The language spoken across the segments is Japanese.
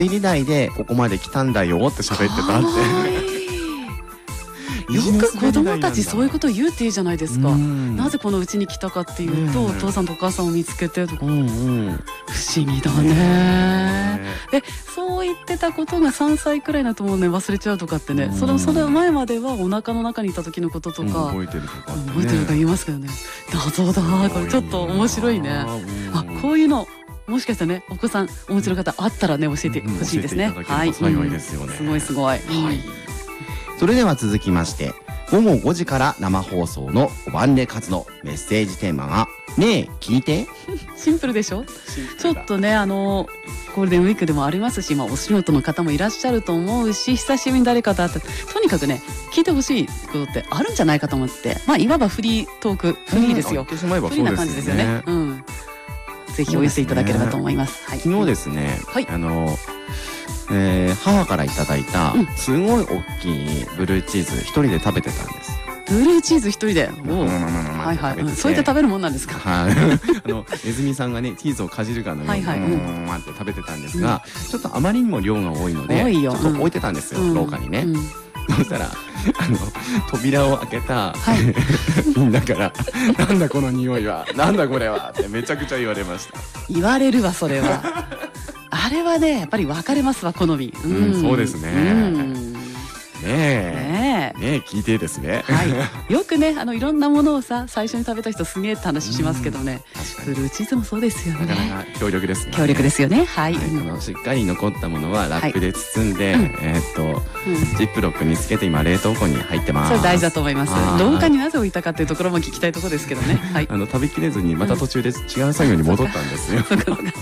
滑り台でここまで来たんだよって喋ってたってよく子供たちそういうことを言うって言うじゃないですか。なぜこのうちに来たかっていうと、お父さんとお母さんを見つけてとか、不思議だね。で、そう言ってたことが3歳くらいだともうね忘れちゃうとかってね、その前まではお腹の中にいた時のこととか覚えてるとか言いますけどね。謎だ、これちょっと面白いね。あ、こういうのもしかしたらね、お子さんお持ちの方あったらね教えてほしいですね。 はい、幸いですよね。 すごいすごい。 それでは続きまして午後5時から生放送のお晩で活動メッセージテーマがねえ聞いて。 シンプルでしょ。ちょっとねゴールデンウィークでもありますし、お仕事の方もいらっしゃると思うし、久しぶりに誰かと会ってとにかくね聞いてほしいことってあるんじゃないかと思って、いわばフリートーク、フリーですよ。フリーな感じですよね。ぜひお寄せいただければと思います。 昨日ですね、母からいただいたすごい大きいブルーチーズ一人で食べてたんです。 ブルーチーズ一人で、はいはい、そうやって食べるもんなんですか。 ネズミさんがねチーズをかじるかのようにって食べてたんですが、ちょっとあまりにも量が多いのでちょっと置いてたんですよ、廊下にね。そしたら扉を開けたみんなから「なんだこの匂いは、なんだこれは」ってめちゃくちゃ言われました。 言われるわそれは。あれはねやっぱり分かれますわ、好み。 そうですね。ねえ聞いてですね。 よくねいろんなものをさ最初に食べた人すげえって話しますけどね、ブルーチーズもそうですよね。 なかなか強力ですね。 強力ですよね。はい。 しっかり残ったものはラップで包んでジップロックにつけて今冷凍庫に入ってます。 それ大事だと思います。廊下になぜ置いたかっていうところも聞きたいところですけどね。 食べきれずにまた途中で違う作業に戻ったんですよ。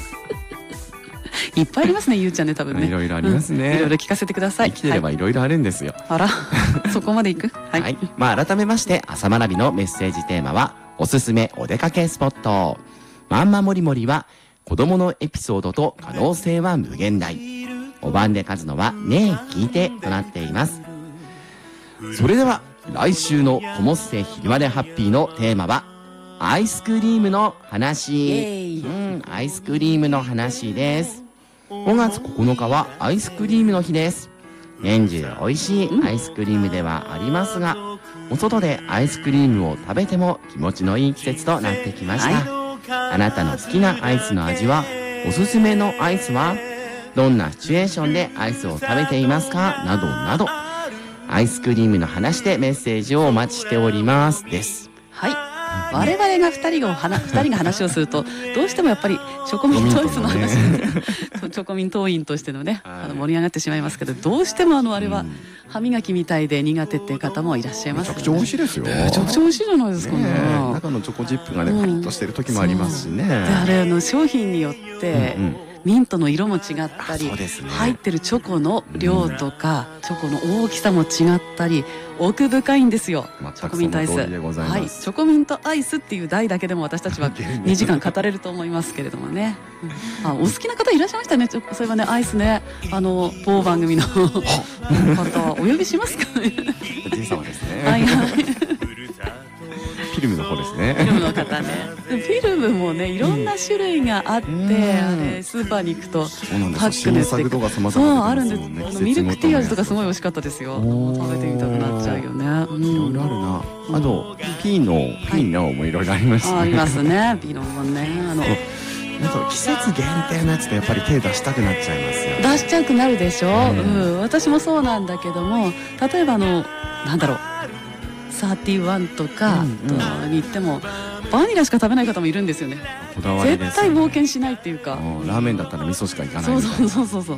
いっぱいありますね、ゆうちゃんね、多分ね。 いろいろありますね。 いろいろ聞かせてください。 生きてればいろいろあるんですよ。 あら、そこまでいく。 はい。改めまして朝学びのメッセージテーマはおすすめお出かけスポット。まんまもりもりは子供のエピソードと可能性は無限大。お晩で勝つのはねえ聞いてとなっています。それでは来週のともっせひりわでハッピーのテーマはアイスクリームの話。アイスクリームの話です。5月9日はアイスクリームの日です。年中美味しいアイスクリームではありますが、お外でアイスクリームを食べても気持ちのいい季節となってきました。あなたの好きなアイスの味は、おすすめのアイスは、どんなシチュエーションでアイスを食べていますかなどなど、アイスクリームの話でメッセージをお待ちしておりますです。 はい。我々が2人が話をするとどうしてもやっぱりチョコミントアイスの話、チョコミン党員としてのね盛り上がってしまいますけど、どうしてもあれは歯磨きみたいで苦手っていう方もいらっしゃいますよね。 めちゃくちゃ美味しいですよ。 めちゃくちゃ美味しいじゃないですかね。 中のチョコチップがねパリッとしてる時もありますしね。であれ商品によってミントの色も違ったり、入ってるチョコの量とかチョコの大きさも違ったり奥深いんですよ。チョコミントアイス。はい、チョコミントアイスっていう題だけでも私たちは2時間語れると思いますけれどもね。お好きな方いらっしゃいましたね。そういえばねアイスね某番組の方お呼びしますかね。 おじい様ですね。 はいはい。 フィルムの方ですね。 フィルムの方ね。フィルムもねいろんな種類があって、スーパーに行くとパックでそうあるんです。ミルクティー味とかすごい美味しかったですよ。食べてみたくなっちゃうよね。 いろいろあるな。あとピーノもいろいろありますね。 ありますね。ピーノもね。 季節限定のやつでやっぱり手出したくなっちゃいますよ。 出しちゃくなるでしょ。私もそうなんだけども、例えばなんだろう。31とかに行ってもバニラしか食べない方もいるんですよね。 こだわりですね。 絶対冒険しないっていうか、 ラーメンだったら味噌しかいかないみたいな。 そう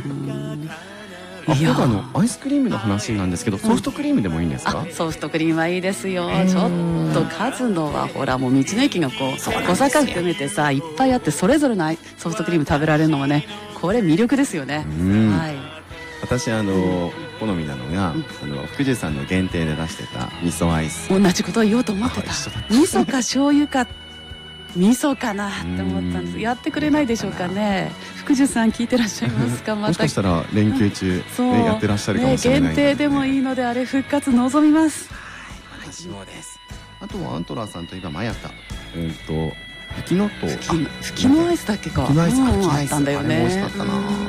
アイスクリームの話なんですけど、ソフトクリームでもいいんですか？ ソフトクリームはいいですよ。ちょっと数のはほらもう道の駅が小坂含めてさいっぱいあって、それぞれのソフトクリーム食べられるのもね、これ魅力ですよね。はい。 私好みなのが福寿さんの限定で出してた味噌アイス。 同じことを言おうと思ってた。味噌か醤油か味噌かなって思ったんです。やってくれないでしょうかね。福寿さん聞いてらっしゃいますか？ もしかしたら連休中やってらっしゃるかもしれない。 限定でもいいのであれ復活望みます。 私もです。あとはアントラーさんといえばマヤタフキノトウ、 フキのアイスだっけか。 フキのアイス、 あったんだよね。 あれも美味しかったな。